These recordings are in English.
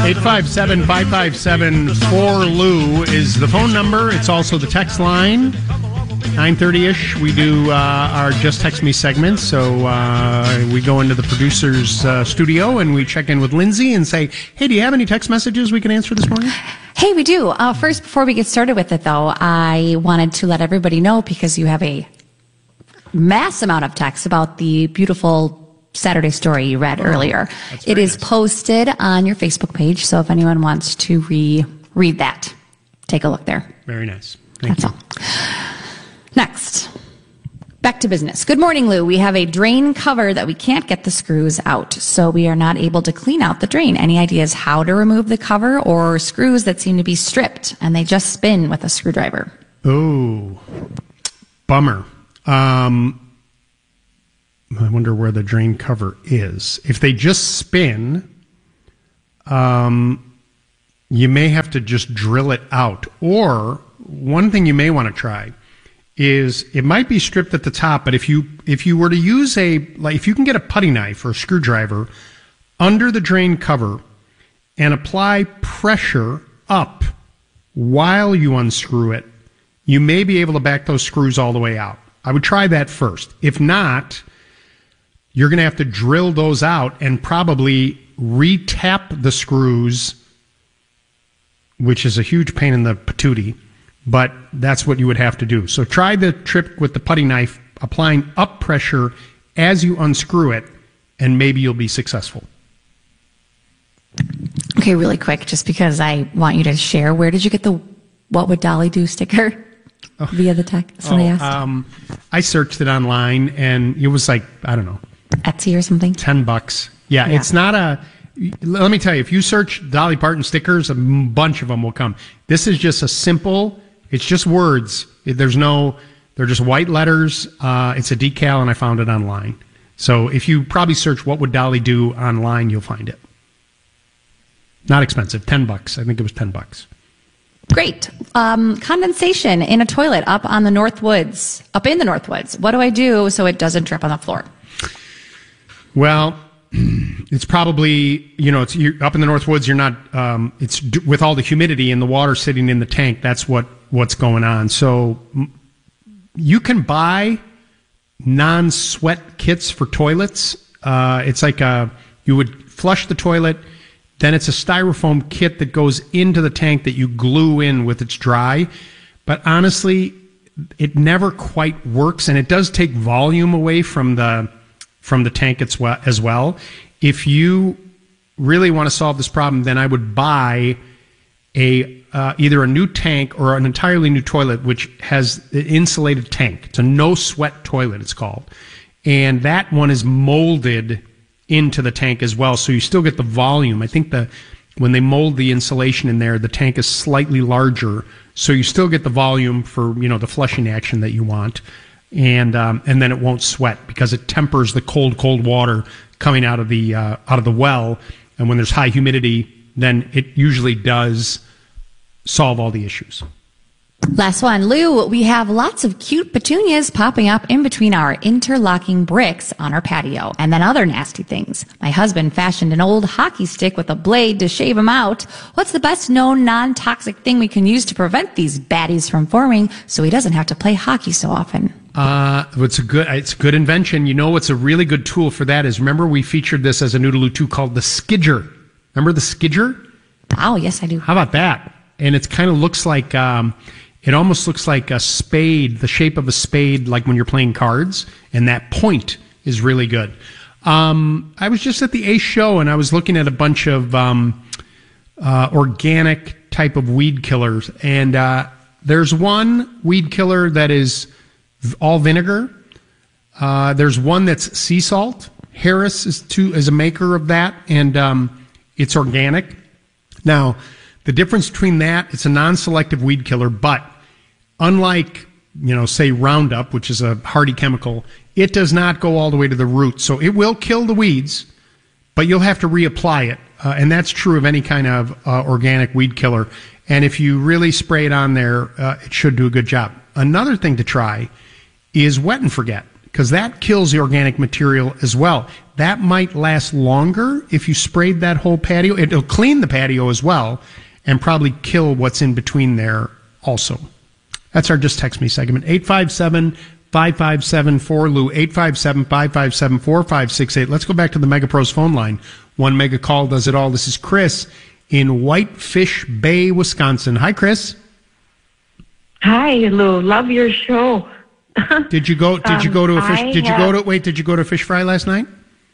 857-557-4Lou is the phone number. It's also the text line. 9:30-ish, we do our Just Text Me segment. So we go into the producer's studio and we check in with Lindsay and say, hey, do you have any text messages we can answer this morning? Hey, we do. First, before we get started with it, though, I wanted to let everybody know, because you have a mass amount of texts about the beautiful Saturday story you read earlier. It is posted on your Facebook page, so if anyone wants to read that, take a look there. Very nice. Thank you. That's all. Next, back to business. Good morning, Lou. We have a drain cover that we can't get the screws out, so we are not able to clean out the drain. Any ideas how to remove the cover, or screws that seem to be stripped and they just spin with a screwdriver? Oh, bummer. I wonder where the drain cover is. If they just spin, you may have to just drill it out. Or one thing you may want to try is, it might be stripped at the top, but if you were to use if you can get a putty knife or a screwdriver under the drain cover and apply pressure up while you unscrew it, you may be able to back those screws all the way out. I would try that first. If not, you're going to have to drill those out and probably re-tap the screws, which is a huge pain in the patootie, but that's what you would have to do. So try the trick with the putty knife, applying up pressure as you unscrew it, and maybe you'll be successful. Okay, really quick, just because I want you to share, where did you get the What Would Dolly Do sticker? Via the tech? Somebody asked. I searched it online, and it was like, I don't know, Etsy or something? $10. Yeah, it's not a... Let me tell you, if you search Dolly Parton stickers, a bunch of them will come. This is just a simple... It's just words. They're just white letters. It's a decal, and I found it online. So if you probably search What Would Dolly Do online, you'll find it. Not expensive, $10. I think it was $10. Great. Condensation in a toilet up in the North Woods. What do I do so it doesn't drip on the floor? Well, it's probably, you're up in the North Woods. You're not, it's with all the humidity and the water sitting in the tank. That's what's going on. So you can buy non-sweat kits for toilets. It's like you would flush the toilet. Then it's a styrofoam kit that goes into the tank that you glue in with its dry. But honestly, it never quite works, and it does take volume away from the tank as well. If you really want to solve this problem, then I would buy either a new tank or an entirely new toilet, which has an insulated tank. It's a no-sweat toilet, it's called. And that one is molded into the tank as well, so you still get the volume. I think when they mold the insulation in there, the tank is slightly larger, so you still get the volume for the flushing action that you want, and then it won't sweat because it tempers the cold water coming out of the well, and when there's high humidity, then it usually does solve all the issues. Last one. Lou, we have lots of cute petunias popping up in between our interlocking bricks on our patio, and then other nasty things. My husband fashioned an old hockey stick with a blade to shave them out. What's the best known non-toxic thing we can use to prevent these baddies from forming so he doesn't have to play hockey so often? It's a good invention. What's a really good tool for that is, remember we featured this as a Noodaloo 2 called the Skidger. Remember the Skidger? Oh, yes, I do. How about that? And it kind of looks like... It almost looks like a spade, the shape of a spade, like when you're playing cards, and that point is really good. I was just at the Ace show, and I was looking at a bunch of organic type of weed killers, and there's one weed killer that is all vinegar. There's one that's sea salt. Harris is a maker of that, and it's organic. Now, the difference between that, it's a non-selective weed killer, but unlike, say Roundup, which is a hardy chemical, it does not go all the way to the root. So it will kill the weeds, but you'll have to reapply it. And that's true of any kind of organic weed killer. And if you really spray it on there, it should do a good job. Another thing to try is wet and forget. because that kills the organic material as well. That might last longer if you sprayed that whole patio. It'll clean the patio as well and probably kill what's in between there also. That's our Just Text Me segment. 857-557-4LOU, 857-557-4568. Let's go back to the MegaPros phone line. One mega call does it all. This is Chris in Whitefish Bay, Wisconsin. Hi, Chris. Hi, Lou. Love your show. Did you go to a fish? Did you go to a fish fry last night?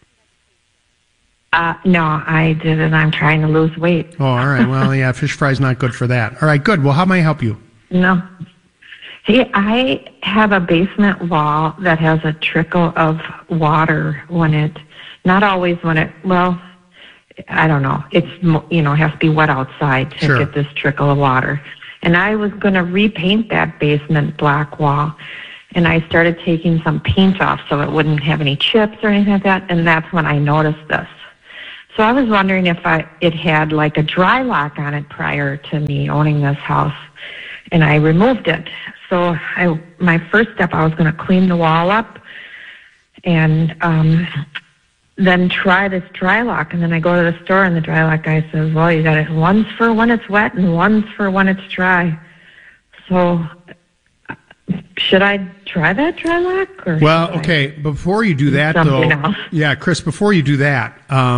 No, I didn't. I'm trying to lose weight. Oh, all right. Well, yeah, fish fry's not good for that. All right, good. Well, how may I help you? No. See, I have a basement wall that has a trickle of water not always well, I don't know. It's, has to be wet outside to get this trickle of water. And I was going to repaint that basement black wall. And I started taking some paint off so it wouldn't have any chips or anything like that. And that's when I noticed this. So I was wondering if it had like a dry lock on it prior to me owning this house. And I removed it. So my first step, I was going to clean the wall up and then try this dry lock. And then I go to the store and the dry lock guy says, well, you got it. One's for when it's wet and one's for when it's dry. So should I try that dry lock? Or okay. Before you do that, though, yeah, Chris, before you do that,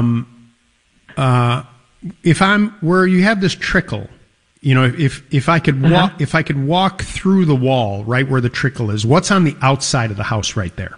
if I'm where you have this trickle, if I could walk through the wall right where the trickle is, what's on the outside of the house right there?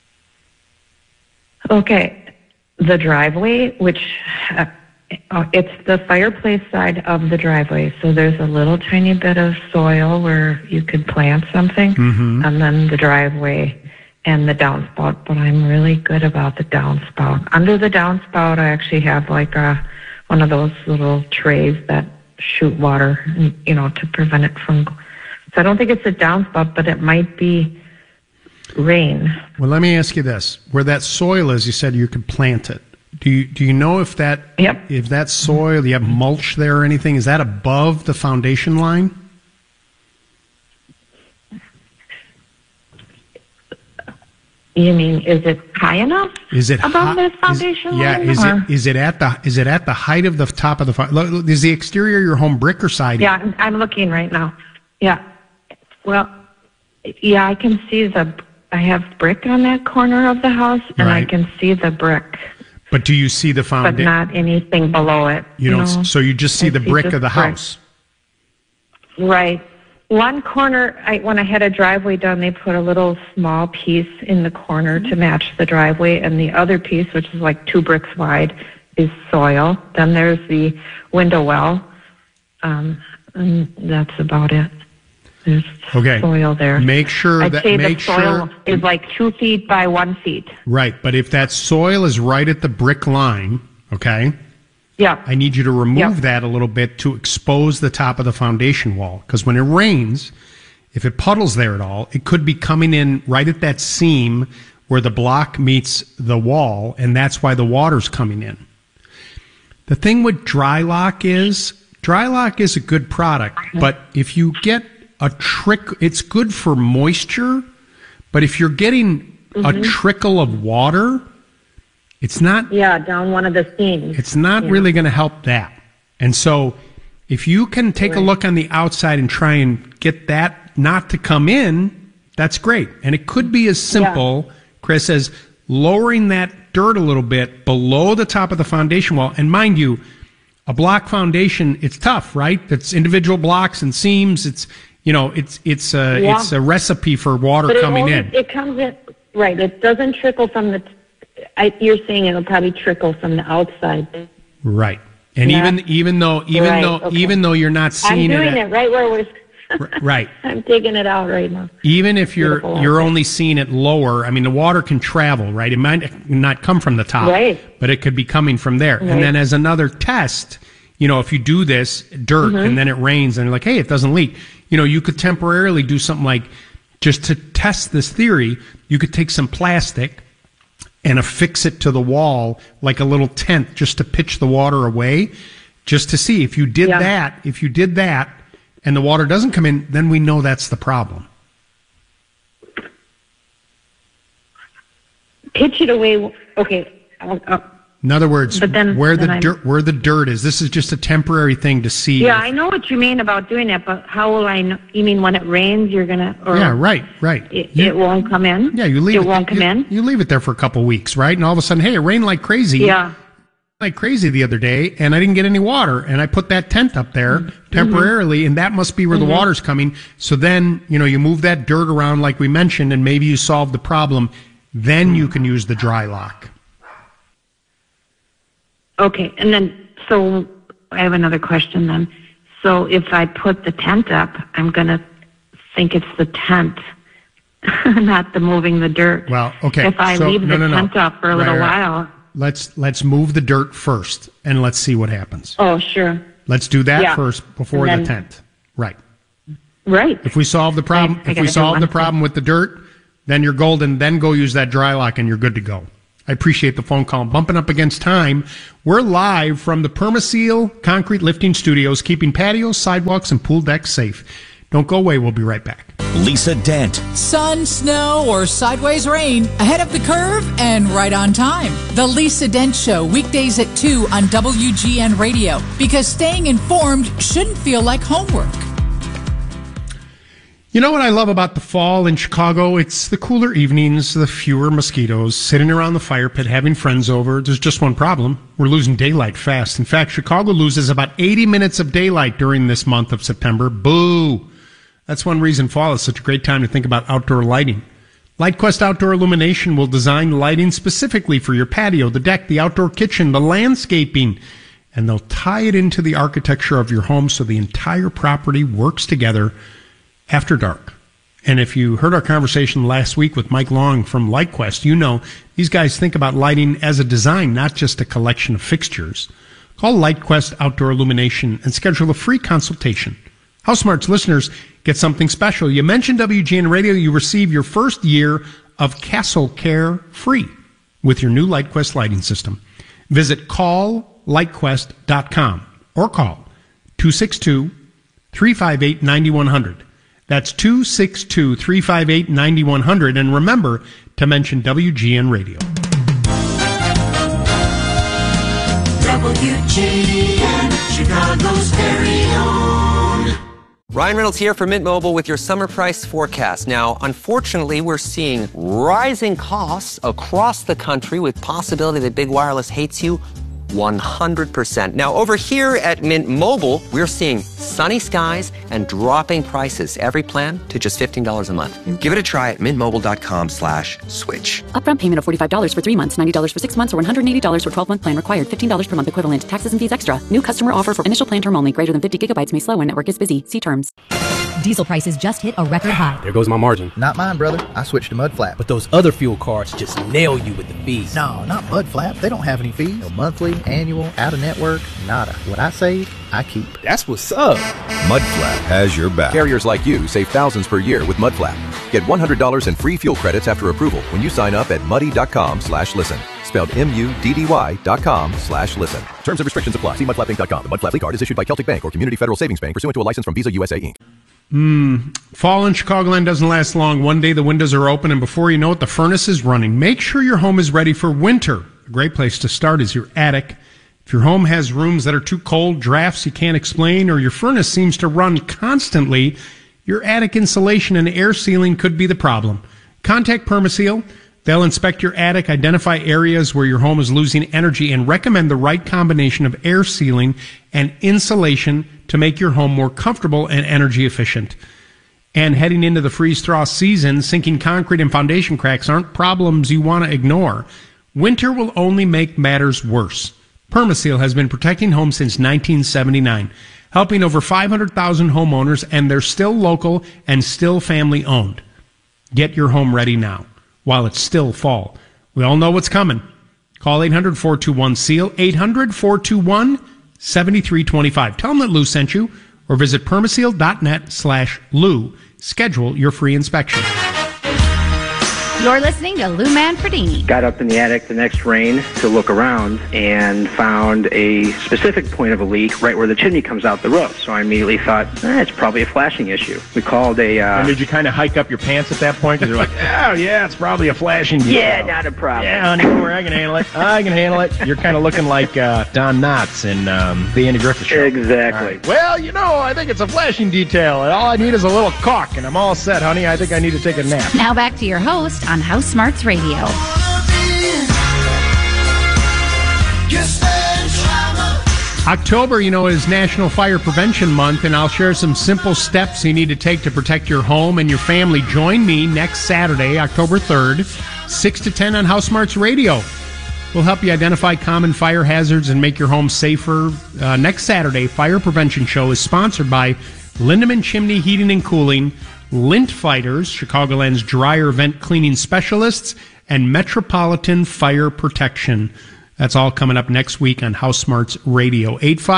Okay, the driveway, which it's the fireplace side of the driveway. So there's a little tiny bit of soil where you could plant something, and then the driveway and the downspout. But I'm really good about the downspout. Under the downspout, I actually have like one of those little trays that shoot water, to prevent it from. So I don't think it's a downspout, but it might be rain. Well, let me ask you this: where that soil is, you said you could plant it. Do you know if that soil, do you have mulch there or anything? Is that above the foundation line? You mean, is it high enough? Is it above the foundation line? Yeah. Is it at the height of the top of the? Is the exterior of your home brick or siding? Yeah, I'm looking right now. Yeah. Well, yeah, I can see I have brick on that corner of the house, and I can see the brick. But do you see the foundation? But not anything below it. You don't. So you just see the brick of the house. Right. One corner, when I had a driveway done, they put a little small piece in the corner to match the driveway, and the other piece, which is like 2 bricks wide, is soil. Then there's the window well, and that's about it. There's soil there. Make sure I'd say the soil is like 2 feet by 1 feet. Right, but if that soil is right at the brick line, okay? Yeah. I need you to remove that a little bit to expose the top of the foundation wall. Because when it rains, if it puddles there at all, it could be coming in right at that seam where the block meets the wall, and that's why the water's coming in. The thing with dry lock is a good product, but if you get it's good for moisture, but if you're getting a trickle of water, it's not... Yeah, down one of the seams. It's not really going to help that. And so if you can take a look on the outside and try and get that not to come in, that's great. And it could be as simple, Chris, as lowering that dirt a little bit below the top of the foundation wall. And mind you, a block foundation, it's tough, right? It's individual blocks and seams. It's a recipe for water coming in. It comes in, right. It doesn't trickle from you're saying it'll probably trickle from the outside. Right. And even though you're not seeing it. I'm doing it right where we're. Right. I'm digging it out right now. Even if you're only seeing it lower, I mean, the water can travel, right? It might not come from the top, but it could be coming from there. Right. And then as another test, if you do this dirt and then it rains and you're like, hey, it doesn't leak, you could temporarily do something like, just to test this theory, you could take some plastic and affix it to the wall like a little tent just to pitch the water away, just to see if you did that, and the water doesn't come in, then we know that's the problem. pitch it away. Okay. In other words, But then- where then where the dirt is. This is just a temporary thing to see. Yeah, I know what you mean about doing that, but how will I know? You mean when it rains, you're gonna? Or Yeah, right. It won't come in. Yeah, you leave it. won't come in. You leave it there for a couple weeks, right? And all of a sudden, hey, it rained like crazy. Yeah. Like crazy the other day, and I didn't get any water, and I put that tent up there temporarily, and that must be where the water's coming. So then, you move that dirt around like we mentioned, and maybe you solve the problem. Then you can use the dry lock. Okay, and then so I have another question then. So if I put the tent up, I'm gonna think it's the tent, not the moving the dirt. Well, okay. If I leave the tent up for a little while. Let's move the dirt first, and let's see what happens. Oh, sure. Let's do that first before the tent. Right. Right. If we solve the problem, with the dirt, then you're golden. Then go use that dry lock, and you're good to go. I appreciate the phone call. Bumping up against time. We're live from the Permaseal Concrete Lifting Studios, keeping patios, sidewalks, and pool decks safe. Don't go away. We'll be right back. Lisa Dent. Sun, snow, or sideways rain, ahead of the curve and right on time. The Lisa Dent Show, weekdays at 2 on WGN Radio. Because staying informed shouldn't feel like homework. You know what I love about the fall in Chicago? It's the cooler evenings, the fewer mosquitoes, sitting around the fire pit, having friends over. There's just one problem. We're losing daylight fast. In fact, Chicago loses about 80 minutes of daylight during this month of September. Boo! That's one reason fall is such a great time to think about outdoor lighting. LightQuest Outdoor Illumination will design lighting specifically for your patio, the deck, the outdoor kitchen, the landscaping, and they'll tie it into the architecture of your home so the entire property works together after dark. And if you heard our conversation last week with Mike Long from LightQuest, you know these guys think about lighting as a design, not just a collection of fixtures. Call LightQuest Outdoor Illumination and schedule a free consultation. HouseSmarts listeners get something special. You mentioned WGN Radio, you receive your first year of Castle Care free with your new LightQuest lighting system. Visit calllightquest.com or call 262-358-9100. That's 262-358-9100. And remember to mention WGN Radio. WGN, Chicago's very own. Ryan Reynolds here for Mint Mobile with your summer price forecast. Now, unfortunately, we're seeing rising costs across the country with possibility that big wireless hates you 100%. Now, over here at Mint Mobile, we're seeing sunny skies and dropping prices. Every plan to just $15 a month. Give it a try at mintmobile.com/switch. Upfront payment of $45 for 3 months, $90 for 6 months, or $180 for 12-month plan required. $15 per month equivalent. Taxes and fees extra. New customer offer for initial plan term only. Greater than 50 gigabytes may slow when network is busy. See terms. Diesel prices just hit a record high. There goes my margin. Not mine, brother. I switched to Mudflap. But those other fuel cards just nail you with the fees. No, not Mudflap. They don't have any fees. No monthly, annual, out-of-network, nada. What I save, I keep. That's what's up. Mudflap has your back. Carriers like you save thousands per year with Mudflap. Get $100 in free fuel credits after approval when you sign up at muddy.com/listen. Spelled MUDDY.com/listen. Terms and restrictions apply. See mudflapinc.com. The Mudflap card is issued by Celtic Bank or Community Federal Savings Bank pursuant to a license from Visa USA Inc. Fall in Chicagoland doesn't last long. One day the windows are open, and before you know it, the furnace is running. Make sure your home is ready for winter. A great place to start is your attic. If your home has rooms that are too cold, drafts you can't explain, or your furnace seems to run constantly, your attic insulation and air sealing could be the problem. Contact Permaseal. They'll inspect your attic, identify areas where your home is losing energy, and recommend the right combination of air sealing and insulation to make your home more comfortable and energy efficient. And heading into the freeze-thaw season, sinking concrete and foundation cracks aren't problems you want to ignore. Winter will only make matters worse. Permaseal has been protecting homes since 1979, helping over 500,000 homeowners, and they're still local and still family-owned. Get your home ready now, while it's still fall. We all know what's coming. Call 800-421-SEAL, 800-421-7325. Tell them that Lou sent you, or visit permaseal.net/Lou. Schedule your free inspection. You're listening to Lou Manfredini. Got up in the attic the next rain to look around and found a specific point of a leak right where the chimney comes out the roof. So I immediately thought, it's probably a flashing issue. We called a... And did you kind of hike up your pants at that point? Because you're like, yeah, it's probably a flashing deal. Yeah, not a problem. Yeah, honey, don't worry, I can handle it. I can handle it. You're kind of looking like Don Knotts in the Andy Griffith Show. Exactly. Right. Well, I think it's a flashing detail, and all I need is a little caulk, and I'm all set, honey. I think I need to take a nap. Now back to your host on House Smarts Radio. October, is National Fire Prevention Month, and I'll share some simple steps you need to take to protect your home and your family. Join me next Saturday, October 3rd, 6 to 10 on House Smarts Radio. We'll help you identify common fire hazards and make your home safer. Next Saturday, Fire Prevention Show is sponsored by Lindemann Chimney Heating and Cooling, Lint Fighters, Chicagoland's dryer vent cleaning specialists, and Metropolitan Fire Protection. That's all coming up next week on House Smarts Radio.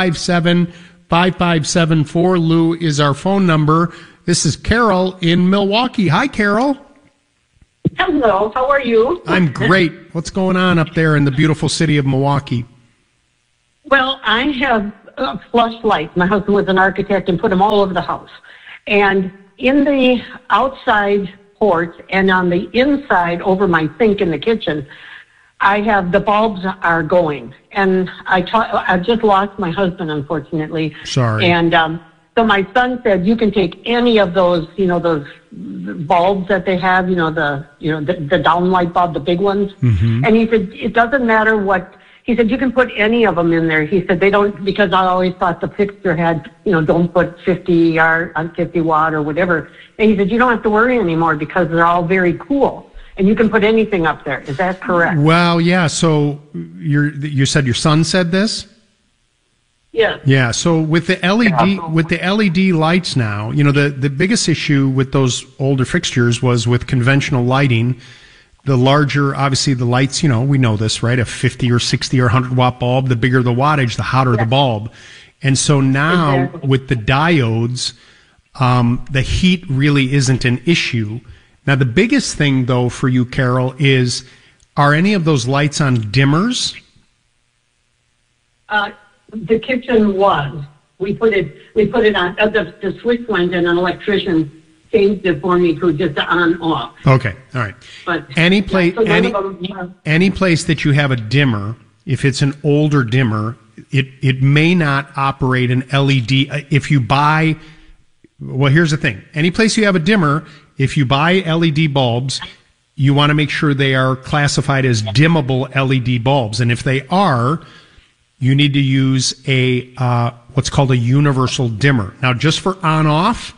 857-5574. Lou is our phone number. This is Carol in Milwaukee. Hi, Carol. Hello. How are you? I'm great. What's going on up there in the beautiful city of Milwaukee? Well, I have flush lights. My husband was an architect and put them all over the house. And in the outside ports and on the inside over my sink in the kitchen, I have the bulbs are going. And I've just lost my husband, unfortunately. Sorry. And so my son said, you can take any of those, those bulbs that they have, the downlight bulb, the big ones. Mm-hmm. And he said, it doesn't matter what. He said, you can put any of them in there. He said, they don't, because I always thought the fixture had, don't put 50 watt or whatever. And he said, you don't have to worry anymore because they're all very cool. And you can put anything up there. Is that correct? Well, yeah. So you said your son said this? Yes. Yeah. So with the LED lights now, the biggest issue with those older fixtures was with conventional lighting. The larger, obviously, the lights, we know this, right? A 50 or 60 or 100 watt bulb, the bigger the wattage, the hotter the bulb. And so now with the diodes, the heat really isn't an issue. Now, the biggest thing, though, for you, Carol, is are any of those lights on dimmers? The kitchen was. We put it on, the switch went and an electrician changed it for me to just on off. Okay, all right. But any place that you have a dimmer, if it's an older dimmer, it may not operate an LED. If you buy, well, here's the thing. Any place you have a dimmer, if you buy LED bulbs, you want to make sure they are classified as dimmable LED bulbs. And if they are, you need to use a what's called a universal dimmer. Now, just for on-off,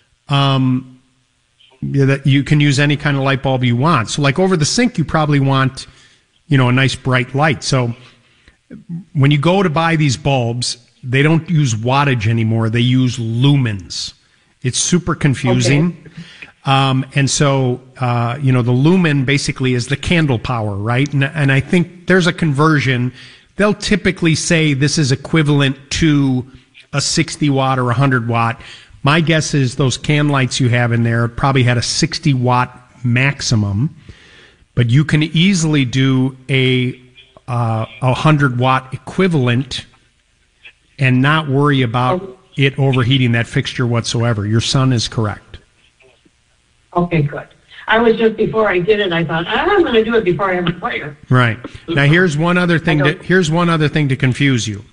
that you can use any kind of light bulb you want. So like over the sink, you probably want, a nice bright light. So when you go to buy these bulbs, they don't use wattage anymore. They use lumens. It's super confusing. Okay. And so, the lumen basically is the candle power, right? And I think there's a conversion. They'll typically say this is equivalent to a 60 watt or 100 watt. My guess is those can lights you have in there probably had a 60 watt maximum, but you can easily do a 100 watt equivalent and not worry about it overheating that fixture whatsoever. Your son is correct. Okay, good. I was just, before I did it, I thought, I'm going to do it before I have a fire. Right. Now here's one other thing to confuse you.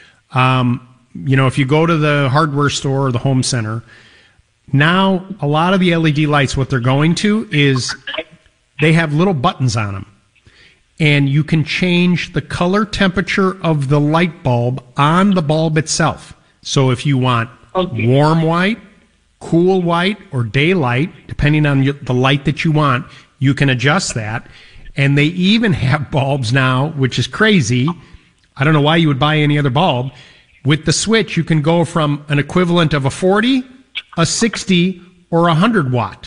If you go to the hardware store or the home center, now a lot of the LED lights, what they're going to is they have little buttons on them. And you can change the color temperature of the light bulb on the bulb itself. So if you want warm white, cool white, or daylight, depending on the light that you want, you can adjust that. And they even have bulbs now, which is crazy. I don't know why you would buy any other bulb. With the switch, you can go from an equivalent of a 40, a 60, or a 100 watt.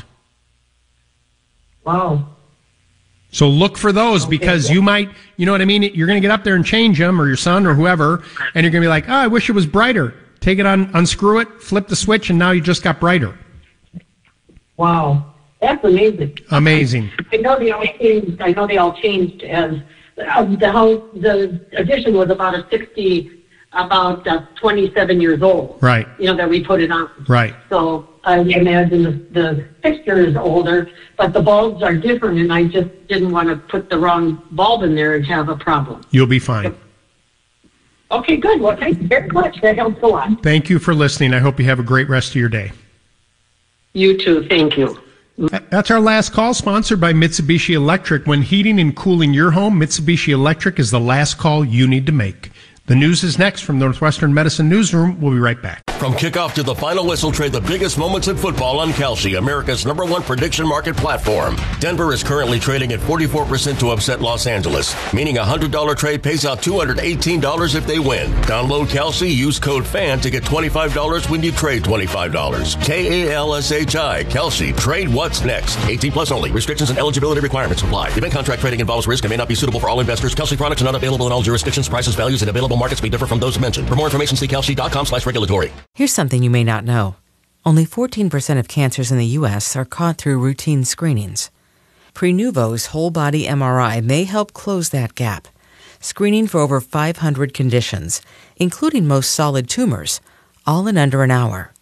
Wow. So look for those because you might, you know what I mean? You're going to get up there and change them, or your son or whoever, and you're going to be like, I wish it was brighter. Take it on, unscrew it, flip the switch, and now you just got brighter. Wow. That's amazing. Amazing. I know they all changed as the addition was about 27 years old. Right. That we put it on. Right. So I imagine the fixture is older, but the bulbs are different, and I just didn't want to put the wrong bulb in there and have a problem. You'll be fine. Okay, good. Well, thank you very much. That helps a lot. Thank you for listening. I hope you have a great rest of your day. You too. Thank you. That's our last call, sponsored by Mitsubishi Electric. When heating and cooling your home, Mitsubishi Electric is the last call you need to make. The news is next from Northwestern Medicine Newsroom. We'll be right back. From kickoff to the final whistle, trade the biggest moments in football on Kalshi, America's #1 prediction market platform. Denver is currently trading at 44% to upset Los Angeles, meaning a $100 trade pays out $218 if they win. Download Kalshi, use code FAN to get $25 when you trade $25. Kalshi, Kalshi, trade what's next. 18 plus only. Restrictions and eligibility requirements apply. Event contract trading involves risk and may not be suitable for all investors. Kalshi products are not available in all jurisdictions. Prices, values, and available markets may differ from those mentioned. For more information, see kalshi.com/regulatory. Here's something you may not know. Only 14% of cancers in the U.S. are caught through routine screenings. Prenuvo's whole-body MRI may help close that gap, screening for over 500 conditions, including most solid tumors, all in under an hour.